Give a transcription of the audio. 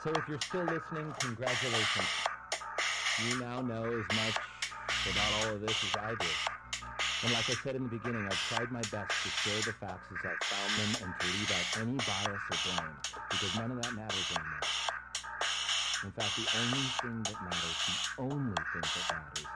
So if you're still listening, congratulations. You now know as much about all of this as I do. And like I said in the beginning, I've tried my best to share the facts as I found them and to leave out any bias or blame, because none of that matters anymore. In fact, the only thing that matters